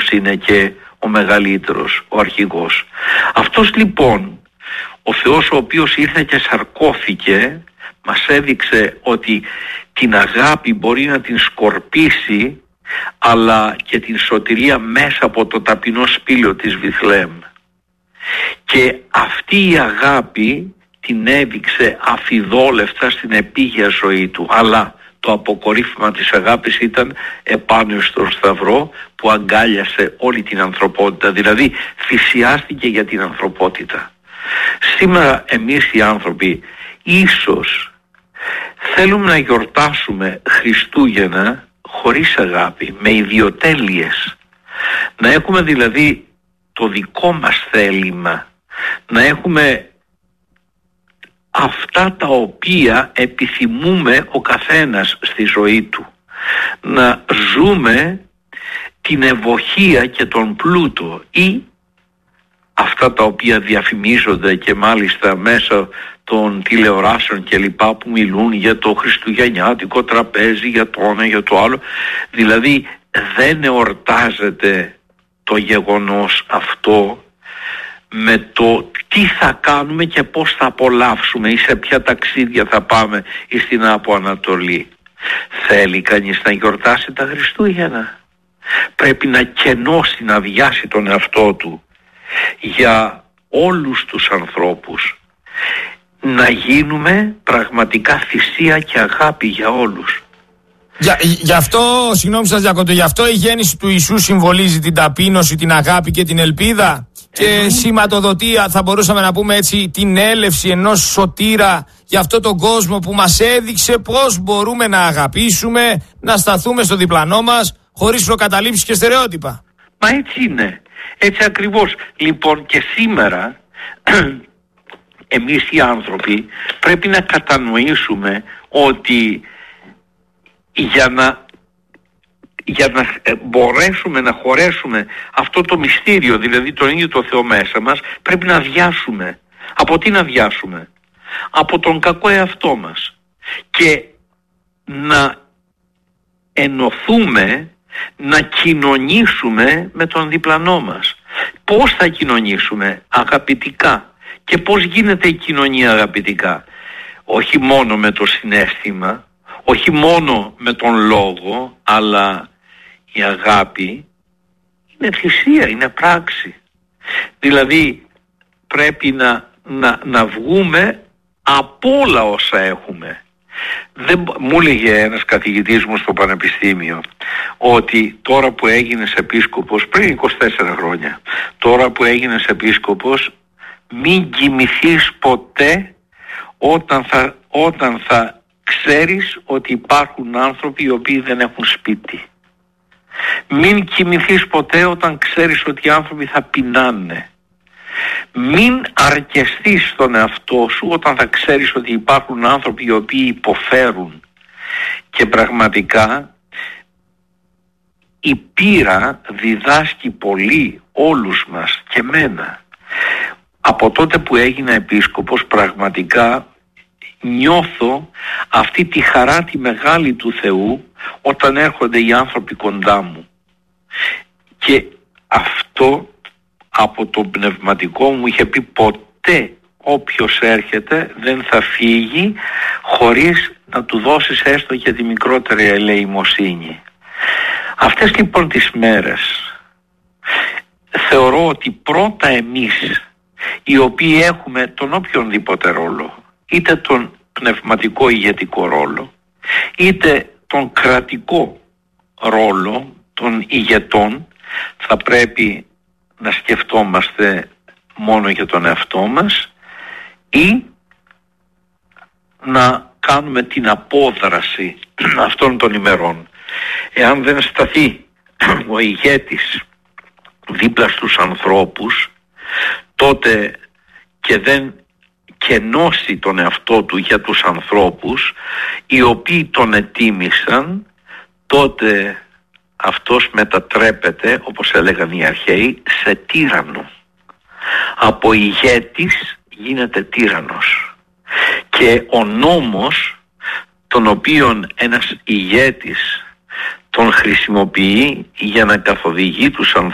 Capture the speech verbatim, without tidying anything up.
αυτός είναι και ο μεγαλύτερος, ο αρχηγός. Αυτός λοιπόν, ο Θεός ο οποίος ήρθε και σαρκώθηκε, μας έδειξε ότι την αγάπη μπορεί να την σκορπίσει, αλλά και την σωτηρία μέσα από το ταπεινό σπήλαιο της Βιθλεέμ. Και αυτή η αγάπη την έδειξε αφιδόλευτα στην επίγεια ζωή του, αλλά το αποκορύφωμα της αγάπης ήταν επάνω στον Σταυρό που αγκάλιασε όλη την ανθρωπότητα, δηλαδή θυσιάστηκε για την ανθρωπότητα. Σήμερα εμείς οι άνθρωποι ίσως θέλουμε να γιορτάσουμε Χριστούγεννα χωρίς αγάπη, με ιδιοτέλειες. Να έχουμε δηλαδή το δικό μας θέλημα, να έχουμε αυτά τα οποία επιθυμούμε ο καθένας στη ζωή του. Να ζούμε την ευωχία και τον πλούτο, ή αυτά τα οποία διαφημίζονται και μάλιστα μέσα των τηλεοράσεων και λοιπά, που μιλούν για το χριστουγεννιάτικο τραπέζι, για το ένα, για το άλλο. Δηλαδή δεν εορτάζεται το γεγονός αυτό με το τι θα κάνουμε και πώς θα απολαύσουμε ή σε ποια ταξίδια θα πάμε ή στην Άπο Ανατολή. Θέλει κανείς να γιορτάσει τα Χριστούγεννα? Πρέπει να κενώσει, να βιάσει τον εαυτό του για όλους τους ανθρώπους, να γίνουμε πραγματικά θυσία και αγάπη για όλους. Για, γι' αυτό, συγγνώμη σας διακόπτω, γι' αυτό η γέννηση του Ιησού συμβολίζει την ταπείνωση, την αγάπη και την ελπίδα, και ε, σηματοδοτεί, θα μπορούσαμε να πούμε έτσι, την έλευση ενός σωτήρα για αυτόν τον κόσμο που μας έδειξε πώς μπορούμε να αγαπήσουμε, να σταθούμε στο διπλανό μας χωρίς προκαταλήψεις και στερεότυπα. Μα έτσι είναι, έτσι ακριβώς. Λοιπόν, και σήμερα εμείς οι άνθρωποι πρέπει να κατανοήσουμε ότι για να, για να μπορέσουμε να χωρέσουμε αυτό το μυστήριο, δηλαδή τον ίδιο το Θεό μέσα μας, πρέπει να αδειάσουμε. Από τι να αδειάσουμε? Από τον κακό εαυτό μας, και να ενωθούμε, να κοινωνήσουμε με τον διπλανό μας. Πώς θα κοινωνήσουμε? Αγαπητικά. Και πώς γίνεται η κοινωνία αγαπητικά? Όχι μόνο με το συναίσθημα, όχι μόνο με τον λόγο, αλλά η αγάπη είναι θυσία, είναι πράξη. Δηλαδή πρέπει να, να, να βγούμε από όλα όσα έχουμε. Δεν, μου έλεγε ένας καθηγητής μου στο πανεπιστήμιο ότι τώρα που έγινες επίσκοπος, πριν είκοσι τέσσερα χρόνια, τώρα που έγινες επίσκοπος, μην κοιμηθείς ποτέ όταν θα, όταν θα ξέρεις ότι υπάρχουν άνθρωποι οι οποίοι δεν έχουν σπίτι. Μην κοιμηθείς ποτέ όταν ξέρεις ότι οι άνθρωποι θα πεινάνε. Μην αρκεστείς στον εαυτό σου όταν θα ξέρεις ότι υπάρχουν άνθρωποι οι οποίοι υποφέρουν. Και πραγματικά η πείρα διδάσκει πολύ όλους μας και μένα. Από τότε που έγινα επίσκοπος, πραγματικά νιώθω αυτή τη χαρά τη μεγάλη του Θεού όταν έρχονται οι άνθρωποι κοντά μου. Και αυτό από το πνευματικό μου είχε πει, ποτέ όποιος έρχεται δεν θα φύγει χωρίς να του δώσεις έστω και τη μικρότερη ελεημοσύνη. Αυτές λοιπόν τις μέρες θεωρώ ότι πρώτα εμείς, οι οποίοι έχουμε τον οποιονδήποτε ρόλο, είτε τον πνευματικό ηγετικό ρόλο, είτε τον κρατικό ρόλο των ηγετών, θα πρέπει να σκεφτόμαστε μόνο για τον εαυτό μας ή να κάνουμε την απόδραση αυτών των ημερών. Εάν δεν σταθεί ο ηγέτης δίπλα στους ανθρώπους, τότε και δεν κενώσει τον εαυτό του για τους ανθρώπους οι οποίοι τον ετίμησαν, τότε αυτός μετατρέπεται, όπως έλεγαν οι αρχαίοι, σε τύραννο. Από ηγέτης γίνεται τύραννος. Και ο νόμος, τον οποίον ένας ηγέτης τον χρησιμοποιεί για να καθοδηγεί τους ανθρώπους,